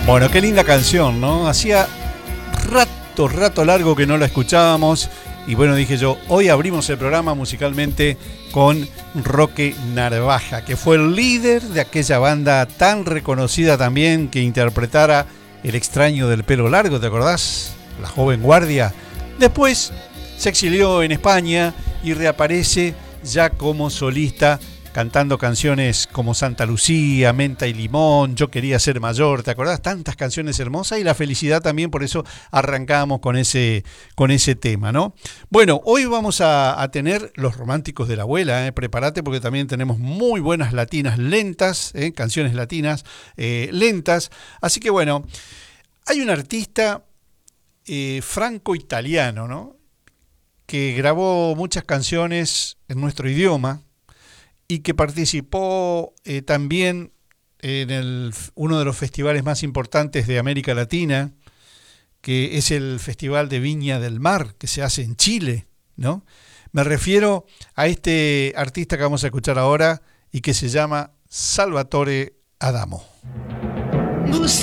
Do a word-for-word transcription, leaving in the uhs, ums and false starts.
Bueno, qué linda canción, ¿no? Hacía rato, rato largo que no la escuchábamos. Y bueno, dije yo, hoy abrimos el programa musicalmente con Roque Narvaja, que fue el líder de aquella banda tan reconocida también que interpretara El extraño del pelo largo, ¿te acordás? La joven guardia. Después se exilió en España y reaparece ya como solista, cantando canciones como Santa Lucía, Menta y Limón, Yo quería ser mayor, ¿te acordás? Tantas canciones hermosas, y La felicidad también, por eso arrancamos con ese, con ese tema, ¿no? Bueno, hoy vamos a, a tener Los románticos de la abuela, ¿eh? Prepárate porque también tenemos muy buenas latinas lentas, ¿eh? Canciones latinas eh, lentas, así que bueno, hay un artista eh, franco-italiano, ¿no? Que grabó muchas canciones en nuestro idioma, y que participó eh, también en el, uno de los festivales más importantes de América Latina, que es el Festival de Viña del Mar, que se hace en Chile, ¿no? Me refiero a este artista que vamos a escuchar ahora y que se llama Salvatore Adamo. Busca